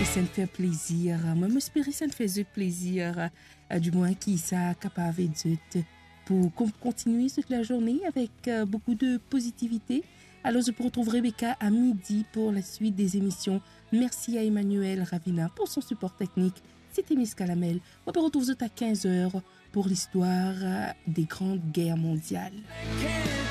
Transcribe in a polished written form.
Et ça me fait plaisir. Moi, m'espérer ça me faisait plaisir. Du moins, qui ça capable de pour continuer toute la journée avec beaucoup de positivité. Alors, je vous retrouve Rebecca à midi pour la suite des émissions. Merci à Emmanuel Ravina pour son support technique. C'était Miss Calamel. On vous retrouve à 15h pour l'histoire des grandes guerres mondiales.